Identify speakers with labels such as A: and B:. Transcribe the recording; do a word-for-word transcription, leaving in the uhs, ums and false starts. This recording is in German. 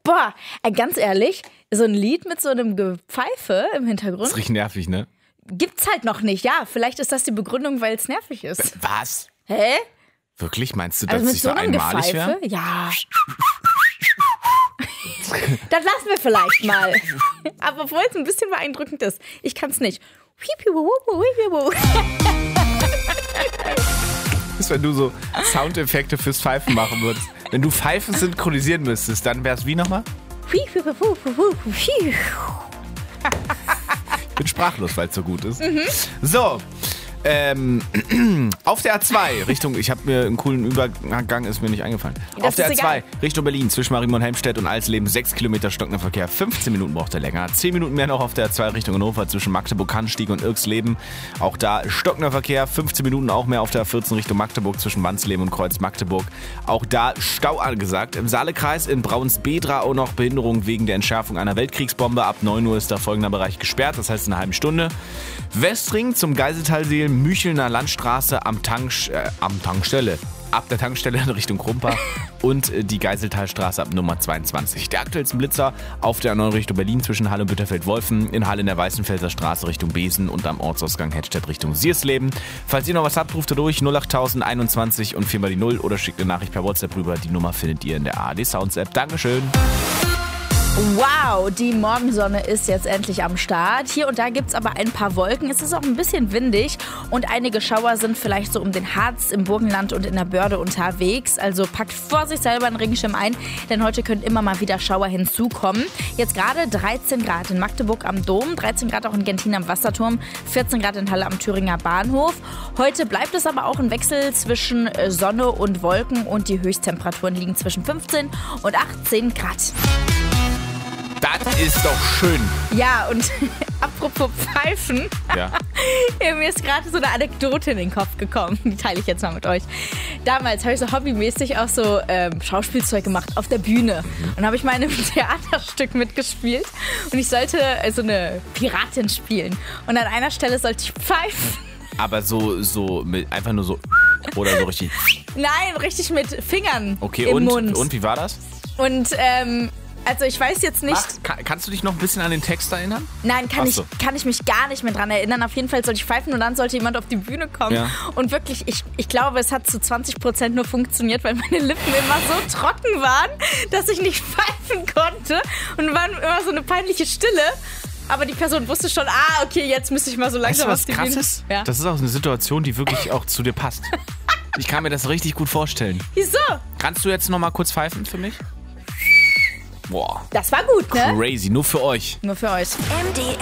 A: Boah, äh, ganz ehrlich, so ein Lied mit so einem Gepfeife im Hintergrund.
B: Das ist richtig nervig, ne?
A: Gibt's halt noch nicht. Ja, vielleicht ist das die Begründung, weil es nervig ist.
B: Was?
A: Hä?
B: Wirklich? Meinst du, dass
A: Also
B: es
A: mit
B: so
A: so einem
B: einmalig
A: Gepfeife?
B: wäre?
A: Ja. Das lassen wir vielleicht mal. Aber obwohl es ein bisschen beeindruckend ist. Ich kann es nicht.
B: Das ist, wenn du so Soundeffekte fürs Pfeifen machen würdest. Wenn du Pfeifen synchronisieren müsstest, dann wär's wie nochmal? Ich bin sprachlos, weil es so gut ist. Mhm. So, ähm, auf der A zwei Richtung, ich habe mir einen coolen Übergang, ist mir nicht eingefallen.
A: Das
B: auf der A
A: ist
B: zwei
A: egal.
B: Richtung Berlin, zwischen Marienborn, Helmstedt und Alsleben, sechs Kilometer stockender Verkehr, fünfzehn Minuten braucht er länger. zehn Minuten mehr noch auf der A zwei Richtung Hannover, zwischen Magdeburg, Hannstieg und Irksleben. Auch da stockender Verkehr, fünfzehn Minuten auch mehr auf der A vierzehn Richtung Magdeburg, zwischen Wansleben und Kreuz Magdeburg. Auch da Stau angesagt. Im Saalekreis in Braunsbedra auch noch Behinderung wegen der Entschärfung einer Weltkriegsbombe. Ab neun Uhr ist da folgender Bereich gesperrt, das heißt in einer halben Stunde. Westring zum Geiseltalsee, Müchelner Landstraße am, Tank, äh, am Tankstelle. Ab der Tankstelle in Richtung Krumpa und äh, die Geiseltalstraße ab Nummer zweiundzwanzig. Der aktuellste Blitzer auf der A neun Richtung Berlin zwischen Halle und Bütterfeld-Wolfen, in Halle in der Weißenfelser Straße Richtung Besen und am Ortsausgang Hettstedt Richtung Siersleben. Falls ihr noch was habt, ruft ihr durch null acht null null einundzwanzig und viermal die null oder schickt eine Nachricht per WhatsApp rüber. Die Nummer findet ihr in der A R D Sounds App. Dankeschön.
A: Wow, die Morgensonne ist jetzt endlich am Start. Hier und da gibt es aber ein paar Wolken. Es ist auch ein bisschen windig und einige Schauer sind vielleicht so um den Harz, im Burgenland und in der Börde unterwegs. Also packt vorsichtshalber einen Regenschirm ein, denn heute können immer mal wieder Schauer hinzukommen. Jetzt gerade dreizehn Grad in Magdeburg am Dom, dreizehn Grad auch in Gentin am Wasserturm, vierzehn Grad in Halle am Thüringer Bahnhof. Heute bleibt es aber auch ein Wechsel zwischen Sonne und Wolken und die Höchsttemperaturen liegen zwischen fünfzehn und achtzehn Grad.
B: Das ist doch schön.
A: Ja, und apropos Pfeifen,
B: Ja.
A: mir ist gerade so eine Anekdote in den Kopf gekommen. Die teile ich jetzt mal mit euch. Damals habe ich so hobbymäßig auch so ähm, Schauspielzeug gemacht auf der Bühne. Und dann habe ich mal in einem Theaterstück mitgespielt. Und ich sollte äh, so eine Piratin spielen. Und an einer Stelle sollte ich pfeifen.
B: Aber so, so mit, einfach nur so oder so richtig.
A: Nein, richtig mit Fingern
B: Okay,
A: im
B: und,
A: Mund.
B: und wie war das?
A: Und ähm, also ich weiß jetzt nicht...
B: Ach, kann, kannst du dich noch ein bisschen an den Text erinnern?
A: Nein, kann
B: Ach
A: ich,
B: so.
A: kann ich mich gar nicht mehr dran erinnern. Auf jeden Fall sollte ich pfeifen und dann sollte jemand auf die Bühne kommen.
B: Ja.
A: Und wirklich, ich, ich glaube, es hat zu zwanzig Prozent nur funktioniert, weil meine Lippen immer so trocken waren, dass ich nicht pfeifen konnte. Und war immer so eine peinliche Stille. Aber die Person wusste schon, ah, okay, jetzt müsste ich mal so langsam
B: Weißt du, was
A: auf die
B: krass ist?
A: Bühne. Ja.
B: Das ist auch eine Situation, die wirklich auch zu dir passt. Ich kann mir das richtig gut vorstellen.
A: Wieso?
B: Kannst du jetzt noch mal kurz pfeifen für mich? Boah,
A: Das war gut, ne?
B: crazy, nur für euch.
A: Nur für euch.
C: M D